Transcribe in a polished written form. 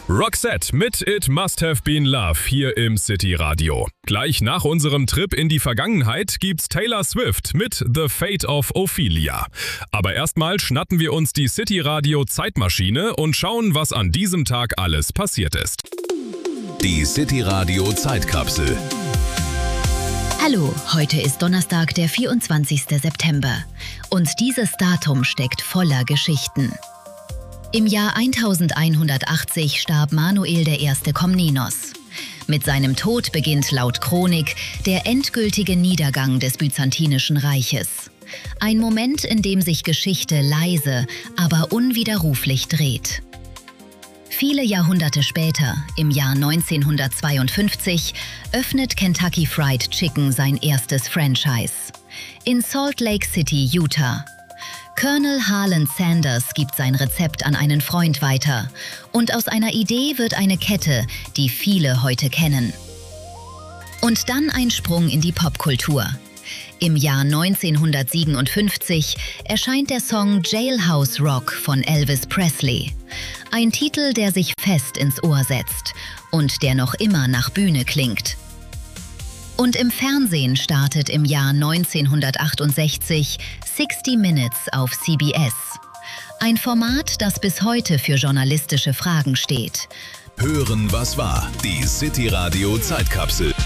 Roxette mit It Must Have Been Love hier im City Radio. Gleich nach unserem Trip in die Vergangenheit gibt's Taylor Swift mit The Fate of Ophelia. Aber erstmal schnappen wir uns die City Radio Zeitmaschine und schauen, was an diesem Tag alles passiert ist. Die City Radio Zeitkapsel. Hallo, heute ist Donnerstag, der 24. September. Und dieses Datum steckt voller Geschichten. Im Jahr 1180 starb Manuel I. Komnenos. Mit seinem Tod beginnt laut Chronik der endgültige Niedergang des Byzantinischen Reiches. Ein Moment, in dem sich Geschichte leise, aber unwiderruflich dreht. Viele Jahrhunderte später, im Jahr 1952, öffnet Kentucky Fried Chicken sein erstes Franchise. In Salt Lake City, Utah. Colonel Harlan Sanders gibt sein Rezept an einen Freund weiter. Und aus einer Idee wird eine Kette, die viele heute kennen. Und dann ein Sprung in die Popkultur. Im Jahr 1957 erscheint der Song Jailhouse Rock von Elvis Presley. Ein Titel, der sich fest ins Ohr setzt und der noch immer nach Bühne klingt. Und im Fernsehen startet im Jahr 1968 60 Minutes auf CBS. Ein Format, das bis heute für journalistische Fragen steht. Hören, was war? Die City Radio Zeitkapsel.